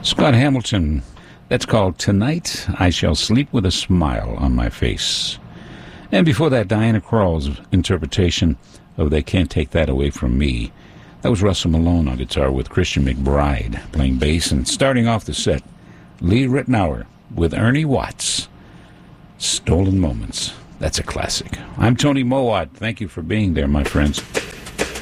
Scott Hamilton. That's called Tonight I Shall Sleep with a Smile on My Face. And before that, Diana Krall's interpretation of They Can't Take That Away From Me. That was Russell Malone on guitar with Christian McBride playing bass. And starting off the set, Lee Ritenour with Ernie Watts. Stolen Moments. That's a classic. I'm Tony Mowat. Thank you for being there, my friends.